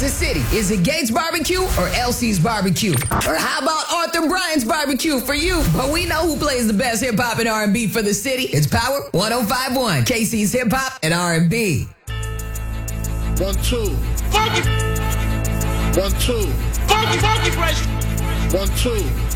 Kansas City? Is it Gates Barbecue or LC's Barbecue? Or how about Arthur Bryant's Barbecue for you? But we know who plays the best hip-hop and R&B for the city. It's Power 105.1, KC's Hip-Hop and R&B. 1, 2. Funky. 1, 2. Funky fresh. 1, 2.